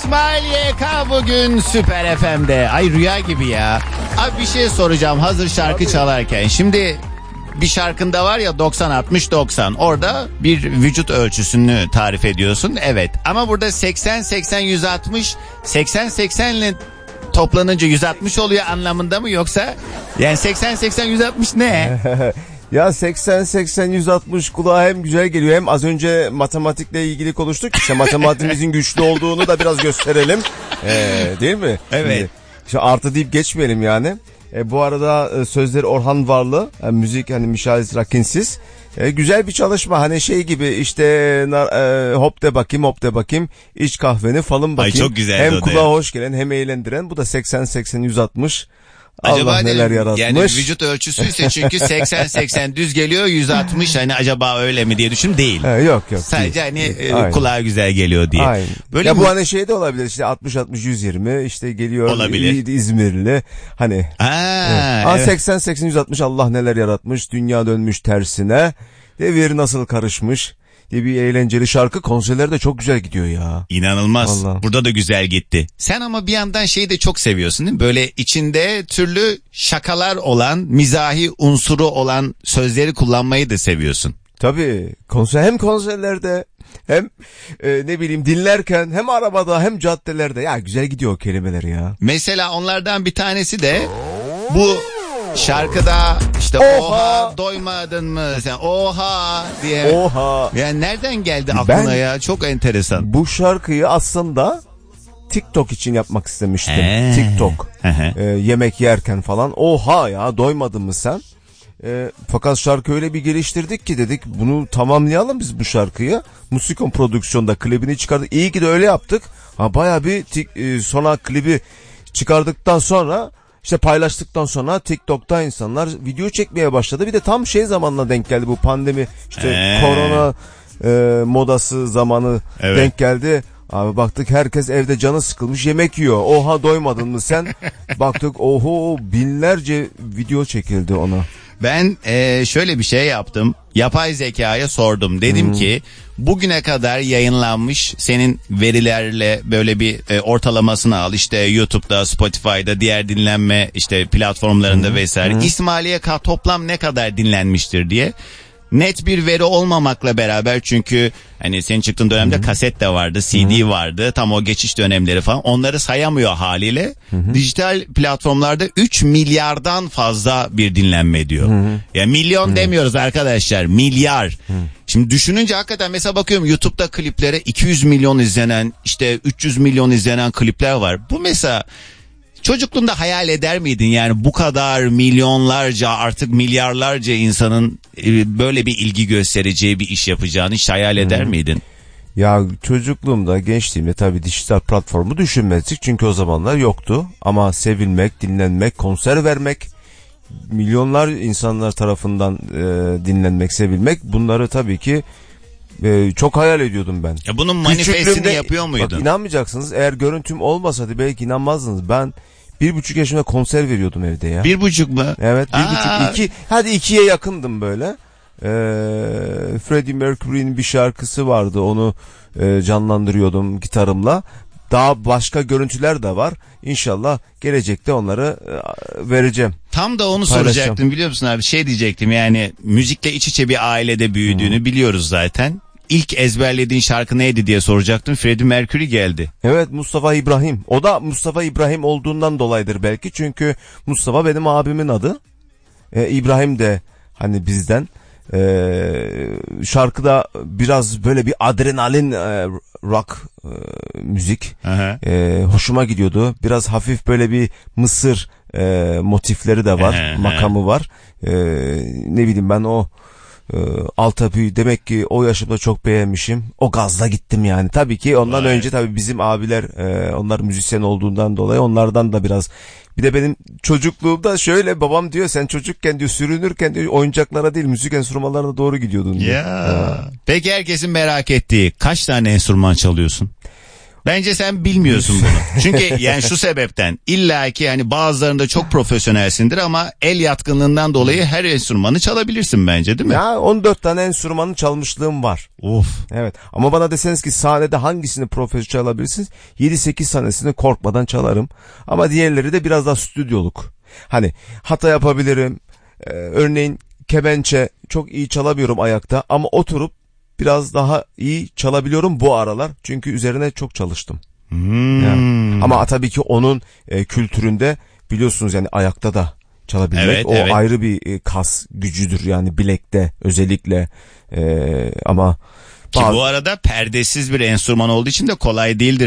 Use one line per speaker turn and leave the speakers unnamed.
İsmail YK bugün Süper FM'de. Ay rüya gibi ya. Abi bir şey soracağım hazır şarkı çalarken. Şimdi bir şarkında var ya 90-60-90. Orada bir vücut ölçüsünü tarif ediyorsun. Evet ama burada 80-80-160 80-80 ile toplanınca 160 oluyor anlamında mı yoksa? Yani 80-80-160 ne?
Ya 80-80-160 kulağa hem güzel geliyor hem az önce matematikle ilgili konuştuk. İşte matematiğimizin güçlü olduğunu da biraz gösterelim. Değil mi?
Evet.
İşte artı deyip geçmeyelim yani. Bu arada sözleri Orhan Varlı, müzik hani Mişalis Rakinsiz. Güzel bir çalışma hani şey gibi işte hop de bakayım iç kahveni falın bakayım.
Ay çok güzel.
Hem kulağa hoş gelen hem eğlendiren bu da 80-80-160.
Acaba
Allah neler yaratmış.
Yani vücut ölçüsüyse çünkü 80-80 düz geliyor 160 hani acaba öyle mi diye düşün değil.
Yok.
Sadece
değil.
hani kulağa güzel geliyor diye.
Aynen.
Böyle
ya bu hani şey de olabilir işte 60-60-120 işte geliyor
olabilir.
İzmirli hani.
Evet.
80-80-160 Allah neler yaratmış dünya dönmüş tersine devir nasıl karışmış diye bir eğlenceli şarkı konserleri de çok güzel gidiyor ya.
İnanılmaz.
Vallahi.
Burada da güzel gitti. Sen ama bir yandan şeyi de çok seviyorsun değil mi? Böyle içinde türlü şakalar olan, mizahi unsuru olan sözleri kullanmayı da seviyorsun.
Tabii hem konserlerde hem ne bileyim dinlerken hem arabada hem caddelerde ya güzel gidiyor o kelimeler ya.
Mesela onlardan bir tanesi de bu şarkıda işte oha doymadın mı sen oha diye.
Oha.
Yani nereden geldi aklına ya? Çok enteresan.
Bu şarkıyı aslında TikTok için yapmak istemiştim. TikTok. Yemek yerken falan. Oha ya doymadın mı sen? Fakat şarkı öyle bir geliştirdik ki dedik bunu tamamlayalım biz bu şarkıyı. Musikon prodüksiyonda klibini çıkardık. İyi ki de öyle yaptık. Bayağı bir sonra klibi çıkardıktan sonra işte paylaştıktan sonra TikTok'ta insanlar video çekmeye başladı. Bir de tam şey zamanla denk geldi bu pandemi işte korona modası zamanı denk geldi. Abi baktık herkes evde canı sıkılmış yemek yiyor. Oha doymadın mı sen? Baktık oho binlerce video çekildi ona.
Ben şöyle bir şey yaptım. Yapay zekaya sordum. Dedim ki bugüne kadar yayınlanmış senin verilerle böyle bir ortalamasını al. İşte YouTube'da, Spotify'da, diğer dinlenme işte platformlarında vesaire. İsmail YK toplam ne kadar dinlenmiştir diye. Net bir veri olmamakla beraber çünkü hani senin çıktığın dönemde kaset de vardı, CD vardı. Tam o geçiş dönemleri falan. Onları sayamıyor haliyle. Dijital platformlarda 3 milyardan fazla bir dinlenme diyor. Yani milyon demiyoruz arkadaşlar. Milyar. Şimdi düşününce hakikaten mesela bakıyorum YouTube'da kliplere 200 milyon izlenen, işte 300 milyon izlenen klipler var. Bu mesela çocukluğunda hayal eder miydin yani bu kadar milyonlarca artık milyarlarca insanın böyle bir ilgi göstereceği bir iş yapacağını hiç hayal eder miydin?
Ya çocukluğumda gençliğimde tabii dijital platformu düşünmezdik çünkü o zamanlar yoktu ama sevilmek, dinlenmek, konser vermek, milyonlar insanlar tarafından dinlenmek, sevilmek bunları tabii ki çok hayal ediyordum ben.
Ya bunun manifestini yapıyor muydun?
Bak inanmayacaksınız eğer görüntüm olmasaydı belki inanmazdınız ben 1,5 yaşında konser veriyordum evde ya.
1,5 mu?
Evet 1,5 2 hadi 2'ye yakındım böyle. Freddie Mercury'nin bir şarkısı vardı onu canlandırıyordum gitarımla. Daha başka görüntüler de var. İnşallah gelecekte onları vereceğim.
Tam da onu soracaktım biliyor musun abi? Şey diyecektim yani müzikle iç içe bir ailede büyüdüğünü biliyoruz zaten. İlk ezberlediğin şarkı neydi diye soracaktım. Freddie Mercury geldi.
Evet Mustafa İbrahim. O da Mustafa İbrahim olduğundan dolayıdır belki. Çünkü Mustafa benim abimin adı. İbrahim de hani bizden. Şarkıda biraz böyle bir adrenalin rock müzik hoşuma gidiyordu. Biraz hafif böyle bir Mısır motifleri de var, makamı var. Ne bileyim ben o Altabü demek ki o yaşımda çok beğenmişim. O gazla gittim yani. Tabii ki ondan önce tabii bizim abiler onlar müzisyen olduğundan dolayı onlardan da biraz. Bir de benim çocukluğumda şöyle babam diyor sen çocukken diyor sürünürken diyor oyuncaklara değil müzik enstrümanlarına doğru gidiyordun diyor.
Ya. Peki herkesin merak ettiği kaç tane enstrüman çalıyorsun? Bence sen bilmiyorsun bunu. Çünkü yani şu sebepten illa ki yani bazılarında çok profesyonelsindir ama el yatkınlığından dolayı her enstrümanı çalabilirsin bence, değil mi?
Ya 14 tane enstrümanı çalmışlığım var.
Of.
Evet ama bana deseniz ki sahnede hangisini profesyonel çalabilirsiniz? 7-8 tanesini korkmadan çalarım. Ama diğerleri de biraz daha stüdyoluk. Hani hata yapabilirim. Örneğin kemençe çok iyi çalamıyorum ayakta ama oturup biraz daha iyi çalabiliyorum bu aralar. Çünkü üzerine çok çalıştım. Yani, ama tabii ki onun kültüründe biliyorsunuz yani ayakta da çalabilmek
evet,
o
evet.
ayrı bir kas gücüdür yani bilekte özellikle ama
Ki bu arada perdesiz bir enstrüman olduğu için de kolay değildir